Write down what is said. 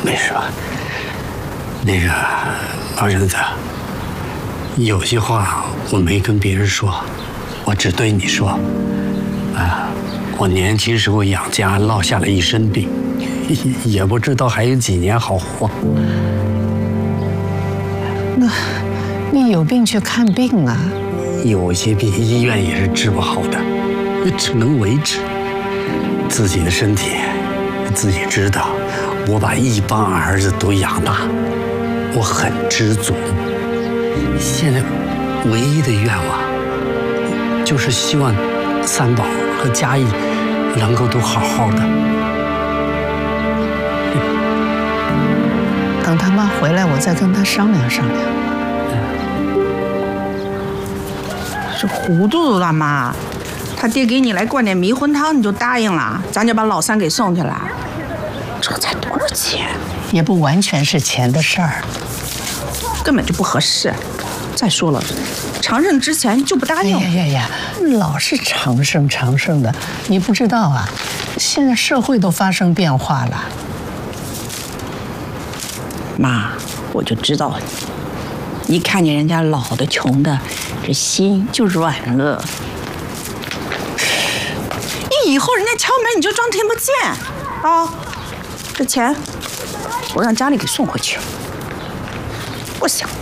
没事吧？那个老人子，有些话我没跟别人说，我只对你说。啊，我年轻时候养家落下了一身病，也不知道还有几年好活。 那，你有病去看病啊？ 有些病医院也是治不好的，只能维持。自己的身体自己知道，我把一帮儿子都养大，我很知足。现在唯一的愿望就是希望三宝和嘉义能够都好好的。 等他妈回来，我再跟他商量商量。 是糊涂了妈，他爹给你来灌点迷魂汤，你就答应了，咱就把老三给送去了。这才多少钱？ 也不完全是钱的事儿， 根本就不合适。再说了，长胜之前就不答应。 呀，老是长胜的，你不知道啊？现在社会都发生变化了。 妈，我就知道，一看见人家老的穷的，这心就软了。你以后人家敲门你就装听不见啊！这钱我让家里给送回去，不想。